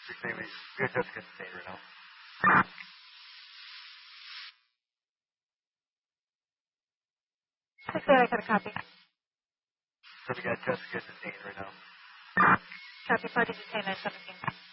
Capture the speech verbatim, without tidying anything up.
You're saying we, we got Jessica detained right now. six eight, I got a copy. So we got Jessica detained right now. Copy, party detained nine seventeen.